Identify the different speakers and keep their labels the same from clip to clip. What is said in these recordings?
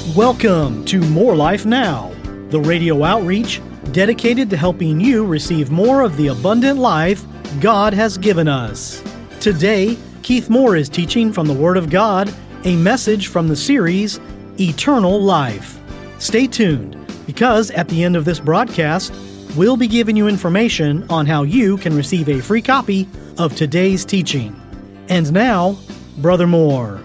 Speaker 1: Welcome to More Life Now, the radio outreach dedicated to helping you receive more of the abundant life God has given us. Today, Keith Moore is teaching from the Word of God, a message from the series, Eternal Life. Stay tuned, because at the end of this broadcast, we'll be giving you information on how you can receive a free copy of today's teaching. And now, Brother Moore.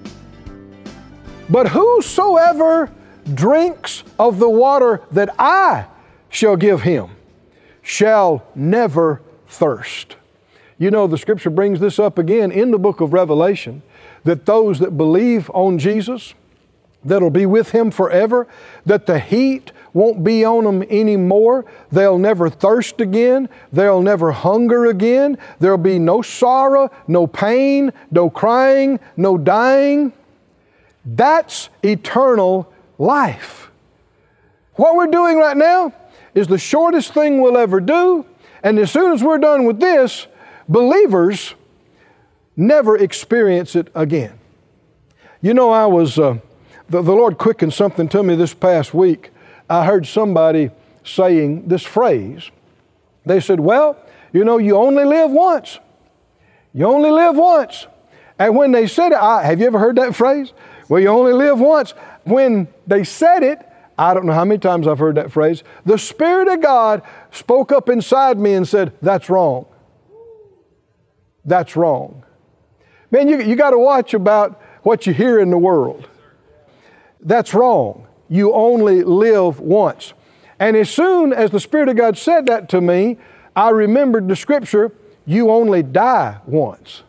Speaker 2: But whosoever drinks of the water that I shall give him shall never thirst. You know, the Scripture brings this up again in the book of Revelation, that those that believe on Jesus, that'll be with Him forever, that the heat won't be on them anymore. They'll never thirst again. They'll never hunger again. There'll be no sorrow, no pain, no crying, no dying. That's eternal life. What we're doing right now is the shortest thing we'll ever do, and as soon as we're done with this, believers never experience it again. You know, I was, the Lord quickened something to me this past week. I heard somebody saying this phrase. They said, well, you know, you only live once. You only live once. And when they said it, have you ever heard that phrase? Well, you only live once. When they said it, I don't know how many times I've heard that phrase, the Spirit of God spoke up inside me and said, that's wrong. That's wrong. Man, you got to watch about what you hear in the world. That's wrong. You only live once. And as soon as the Spirit of God said that to me, I remembered the Scripture, you only die once.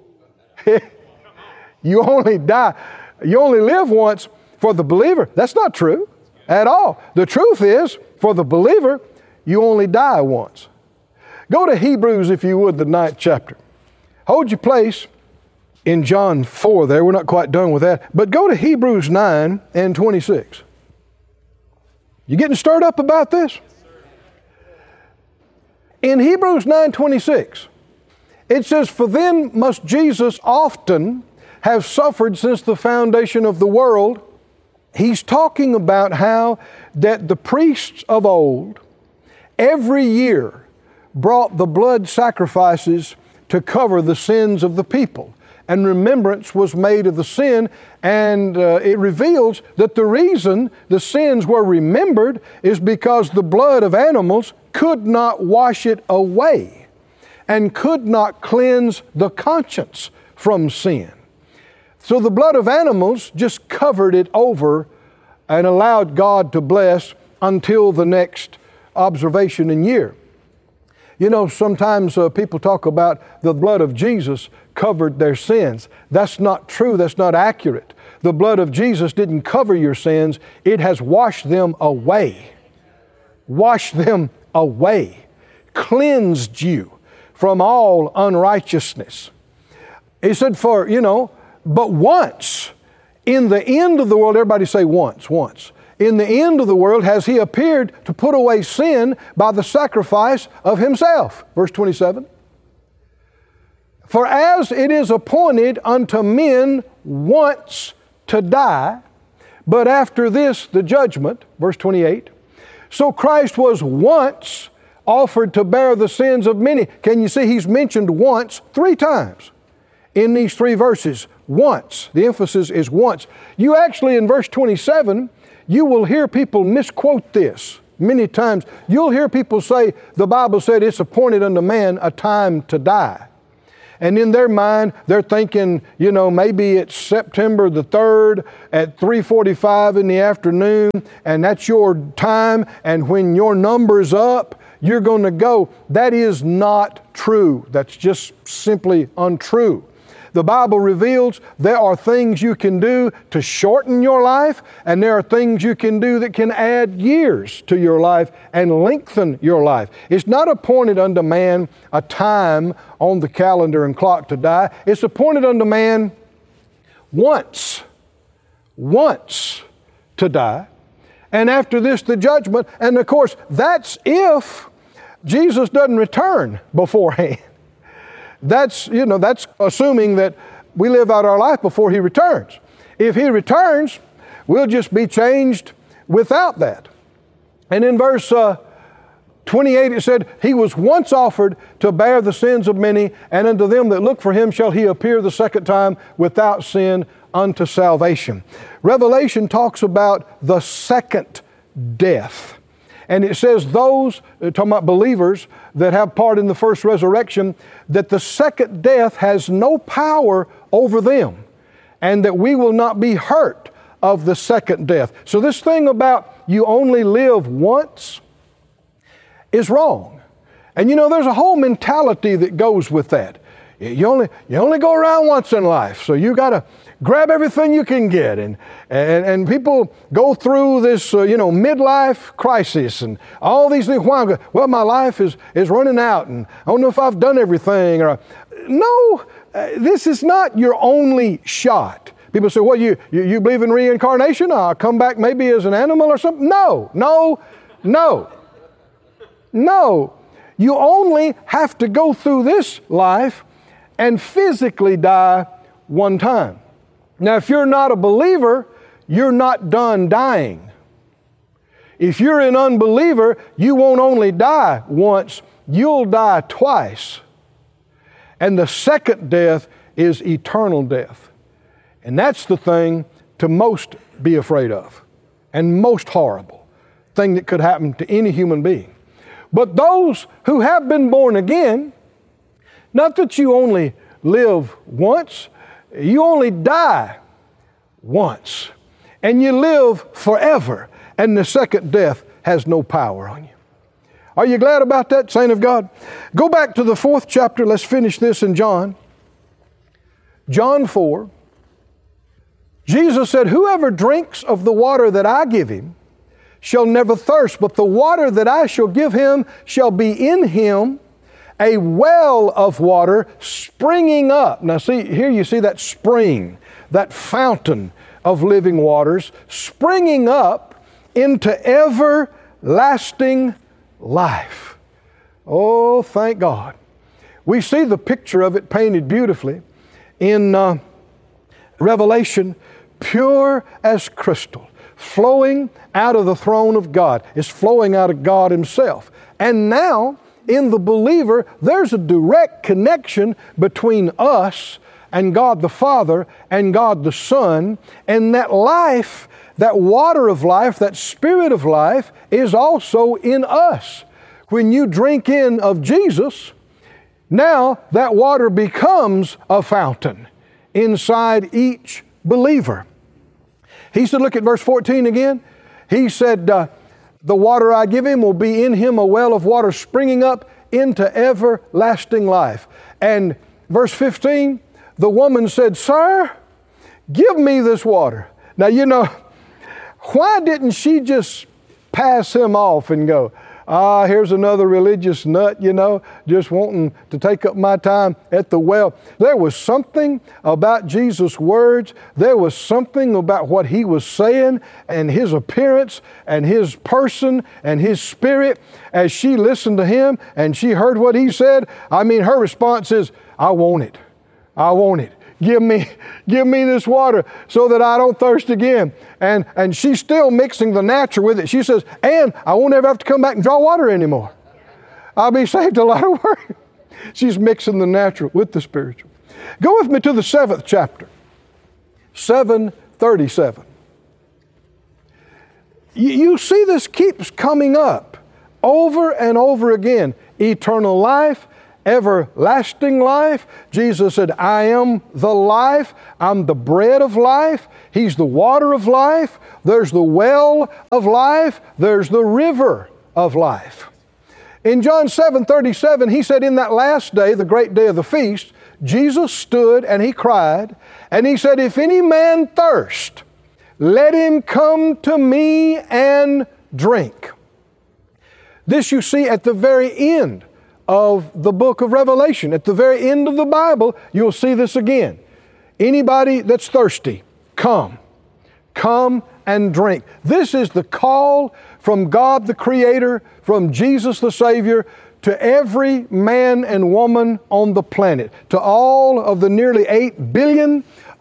Speaker 2: You only die. You only live once. For the believer, that's not true at all. The truth is, for the believer, you only die once. Go to Hebrews, if you would, the 9th chapter. Hold your place in John 4 there. We're not quite done with that. But go to Hebrews 9 and 26. You getting stirred up about this? In Hebrews 9:26, it says, for then must Jesus often have suffered since the foundation of the world. He's talking about how that the priests of old every year brought the blood sacrifices to cover the sins of the people. And remembrance was made of the sin, and it reveals that the reason the sins were remembered is because the blood of animals could not wash it away and could not cleanse the conscience from sin. So the blood of animals just covered it over and allowed God to bless until the next observation and year. You know, sometimes people talk about the blood of Jesus covered their sins. That's not true. That's not accurate. The blood of Jesus didn't cover your sins. It has washed them away. Washed them away. Cleansed you from all unrighteousness. He said but once, in the end of the world, everybody say once. In the end of the world has He appeared to put away sin by the sacrifice of Himself. Verse 27. For as it is appointed unto men once to die, but after this the judgment. Verse 28. So Christ was once offered to bear the sins of many. Can you see He's mentioned once 3 times in these 3 verses? Once. The emphasis is once. You actually, in verse 27, you will hear people misquote this many times. You'll hear people say, the Bible said it's appointed unto man a time to die. And in their mind, they're thinking, maybe it's September the 3rd at 3:45 in the afternoon, and that's your time, and when your number's up, you're going to go. That is not true. That's just simply untrue. The Bible reveals there are things you can do to shorten your life, and there are things you can do that can add years to your life and lengthen your life. It's not appointed unto man a time on the calendar and clock to die. It's appointed unto man once to die, and after this the judgment. And of course, that's if Jesus doesn't return beforehand. That's assuming that we live out our life before He returns. If He returns, We'll just be changed without that. And in verse 28 it said, He was once offered to bear the sins of many, and unto them that look for Him shall He appear the second time without sin unto salvation. Revelation talks about the second death. And it says those, talking about believers that have part in the first resurrection, that the second death has no power over them, and that we will not be hurt of the second death. So this thing about you only live once is wrong. And you know, there's a whole mentality that goes with that. You only go around once in life, so you got to grab everything you can get. And people go through this, midlife crisis and all these things. Why? Well, my life is running out, and I don't know if I've done everything. No, this is not your only shot. People say, well, you believe in reincarnation? I'll come back maybe as an animal or something? No. You only have to go through this life and physically die one time. Now, if you're not a believer, you're not done dying. If you're an unbeliever, you won't only die once, you'll die twice. And the second death is eternal death. And that's the thing to most be afraid of, and most horrible thing that could happen to any human being. But those who have been born again, not that you only live once, you only die once, and you live forever, and the second death has no power on you. Are you glad about that, saint of God? Go back to the 4th chapter. Let's finish this in John. John 4. Jesus said, whoever drinks of the water that I give him shall never thirst, but the water that I shall give him shall be in him a well of water springing up. Now see, here you see that spring, that fountain of living waters, springing up into everlasting life. Oh, thank God. We see the picture of it painted beautifully in Revelation, pure as crystal, flowing out of the throne of God. It's flowing out of God Himself. And now, in the believer, there's a direct connection between us and God the Father and God the Son, and that life, that water of life, that Spirit of life is also in us. When you drink in of Jesus, now that water becomes a fountain inside each believer. He said, look at verse 14 again. He said, the water I give him will be in him a well of water springing up into everlasting life. And verse 15, the woman said, Sir, give me this water. Now, you know, why didn't she just pass him off and go, here's another religious nut, just wanting to take up my time at the well. There was something about Jesus' words. There was something about what He was saying and His appearance and His person and His spirit as she listened to Him and she heard what He said. I mean, her response is, I want it. I want it. Give me this water so that I don't thirst again. And she's still mixing the natural with it. She says, and I won't ever have to come back and draw water anymore. I'll be saved a lot of work. She's mixing the natural with the spiritual. Go with me to the 7th chapter, 7:37. You see this keeps coming up over and over again. Eternal life, everlasting life. Jesus said, I am the life. I'm the bread of life. He's the water of life. There's the well of life. There's the river of life. In John 7:37, He said, in that last day, the great day of the feast, Jesus stood and He cried, and He said, if any man thirst, let him come to me and drink. This you see at the very end of the book of Revelation. At the very end of the Bible, you'll see this again. Anybody that's thirsty, come and drink. This is the call from God the Creator, from Jesus the Savior, to every man and woman on the planet, to all of the nearly 8 billion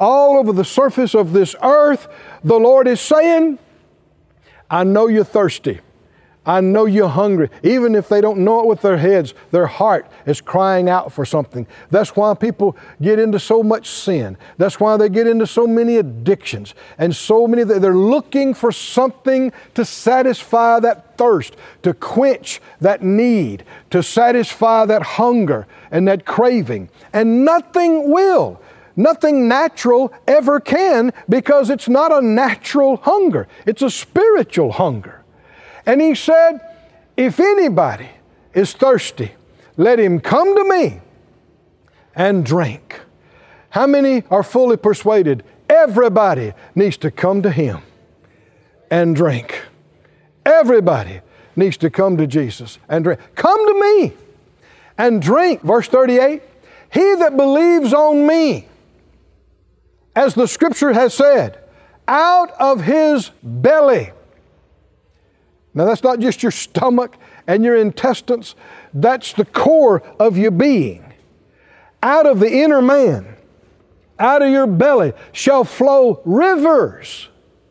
Speaker 2: all over the surface of this earth, the Lord is saying, I know you're thirsty. I know you're hungry. Even if they don't know it with their heads, their heart is crying out for something. That's why people get into so much sin. That's why they get into so many addictions. And so many, they're looking for something to satisfy that thirst, to quench that need, to satisfy that hunger and that craving. And nothing will. Nothing natural ever can, because it's not a natural hunger. It's a spiritual hunger. And He said, if anybody is thirsty, let him come to me and drink. How many are fully persuaded? Everybody needs to come to Him and drink. Everybody needs to come to Jesus and drink. Come to me and drink. Verse 38, he that believes on me, as the Scripture has said, out of his belly. Now that's not just your stomach and your intestines. That's the core of your being. Out of the inner man, out of your belly shall flow rivers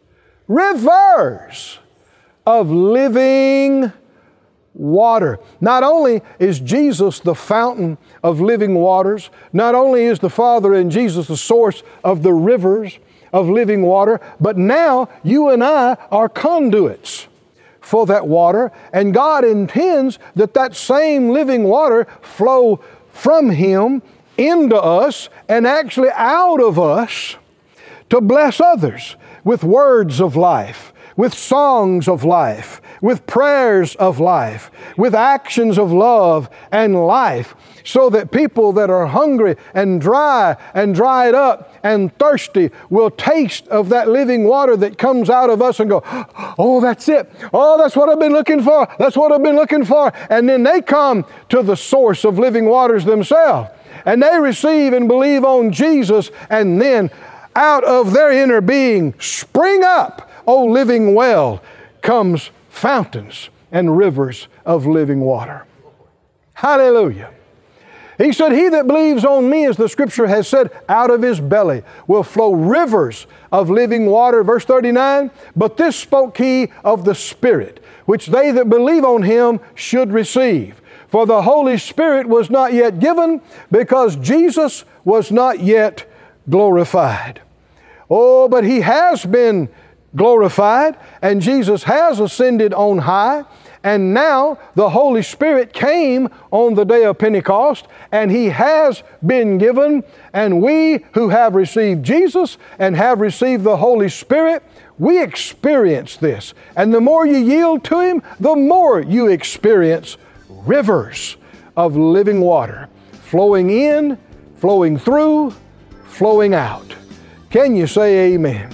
Speaker 2: of living water. Not only is Jesus the fountain of living waters, not only is the Father and Jesus the source of the rivers of living water, but now you and I are conduits for that water, and God intends that that same living water flow from Him into us and actually out of us to bless others with words of life, with songs of life, with prayers of life, with actions of love and life, so that people that are hungry and dry and dried up and thirsty will taste of that living water that comes out of us and go, oh, that's it. Oh, that's what I've been looking for. That's what I've been looking for. And then they come to the source of living waters themselves, and they receive and believe on Jesus, and then out of their inner being spring up, oh living well, comes fountains and rivers of living water. Hallelujah. He said, he that believes on me, as the Scripture has said, out of his belly will flow rivers of living water. Verse 39, but this spoke he of the Spirit, which they that believe on Him should receive. For the Holy Spirit was not yet given, because Jesus was not yet glorified. Oh, but He has been glorified, and Jesus has ascended on high, and now the Holy Spirit came on the day of Pentecost, and He has been given, and we who have received Jesus and have received the Holy Spirit, we experience this. And the more you yield to Him, the more you experience rivers of living water flowing in, flowing through, flowing out. Can you say amen?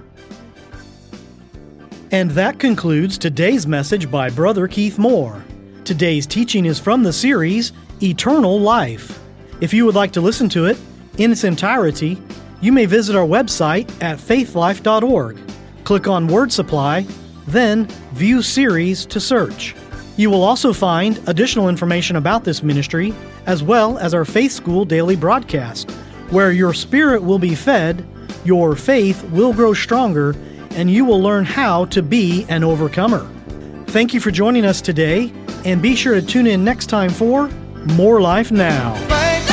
Speaker 1: And that concludes today's message by Brother Keith Moore. Today's teaching is from the series, Eternal Life. If you would like to listen to it in its entirety, you may visit our website at faithlife.org. Click on Word Supply, then View Series to search. You will also find additional information about this ministry, as well as our Faith School daily broadcast, where your spirit will be fed, your faith will grow stronger, and you will learn how to be an overcomer. Thank you for joining us today, and be sure to tune in next time for More Life Now.